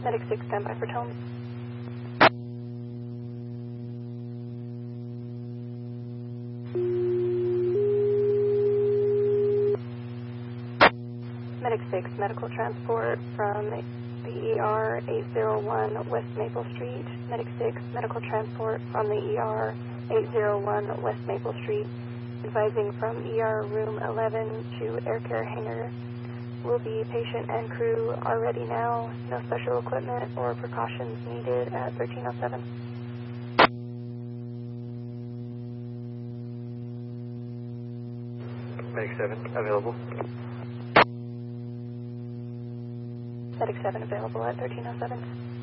Medic 6, standby for tone. Medic 6, medical transport from the ER 801 West Maple Street. Medic 6, medical transport from the ER 801 West Maple Street. Advising from ER room 11 to air care hangar. Will be patient and crew are ready now. No special equipment or precautions needed at 1307. Medic 7, available. Medic 7 available at 1307.